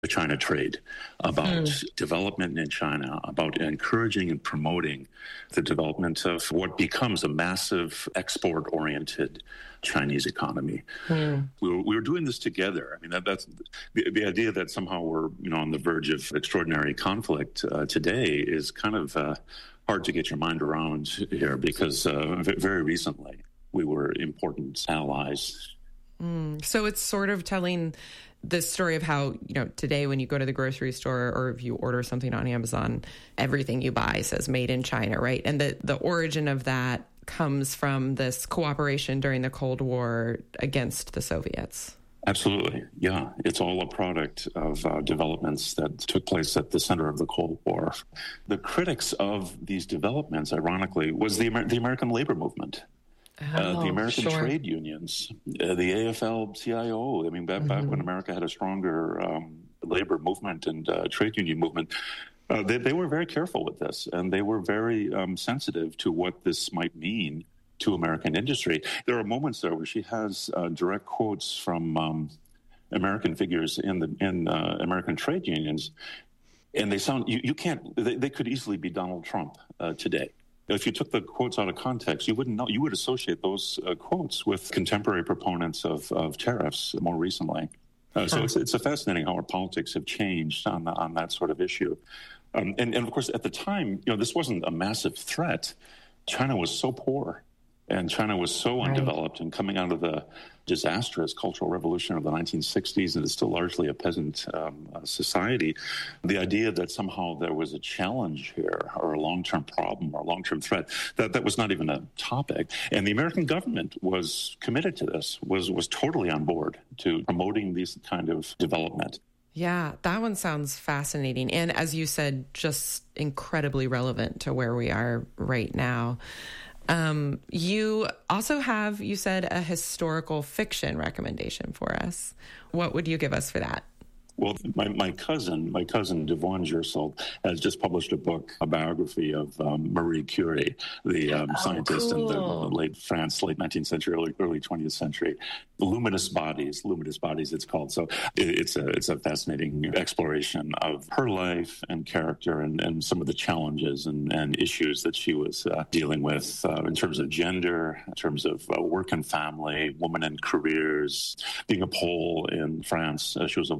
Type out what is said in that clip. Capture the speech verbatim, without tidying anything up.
the China trade, about mm. development in China, about encouraging and promoting the development of what becomes a massive export-oriented Chinese economy. Mm. We, were, we were doing this together. I mean, that, that's the, the idea that somehow we're, you know, on the verge of extraordinary conflict uh, today is kind of uh, hard to get your mind around here, because uh, very recently we were important allies. Mm. So it's sort of telling this story of how, you know, today when you go to the grocery store or if you order something on Amazon, everything you buy says made in China, right? And the, the origin of that comes from this cooperation during the Cold War against the Soviets. Absolutely. Yeah. It's all a product of uh, developments that took place at the center of the Cold War. The critics of these developments, ironically, was the, Amer- the American labor movement. Oh, uh, the American sure. trade unions, uh, the A F L C I O. I mean, back, mm-hmm. back when America had a stronger um, labor movement and uh, trade union movement, uh, they, they were very careful with this, and they were very um, sensitive to what this might mean to American industry. There are moments there where she has uh, direct quotes from um, American figures in the in uh, American trade unions, and they sound you, you can't. They, they could easily be Donald Trump uh, today. If you took the quotes out of context, you wouldn't know. You would associate those uh, quotes with contemporary proponents of, of tariffs more recently. Uh, so huh. it's it's a fascinating how our politics have changed on the, on that sort of issue. Um, and, and of course, at the time, you know, this wasn't a massive threat. China was so poor, and China was so right. undeveloped, and coming out of the disastrous Cultural Revolution of the nineteen sixties, and it's still largely a peasant um, uh, society. The idea that somehow there was a challenge here, or a long-term problem, or a long-term threat, that, that was not even a topic. And the American government was committed to this, was, was totally on board to promoting this kind of development. Yeah, that one sounds fascinating. And as you said, just incredibly relevant to where we are right now. Um, you also have, you said, a historical fiction recommendation for us. What would you give us for that? Well, my, my cousin, my cousin Devon Gersel, has just published a book, a biography of um, Marie Curie, the um, oh, scientist cool. in the late France, late nineteenth century, early, early twentieth century. Luminous Bodies, Luminous Bodies, it's called. So it, it's a it's a fascinating exploration of her life and character, and, and some of the challenges and, and issues that she was uh, dealing with uh, in terms of gender, in terms of uh, work and family, women and careers. Being a Pole in France, uh, she was a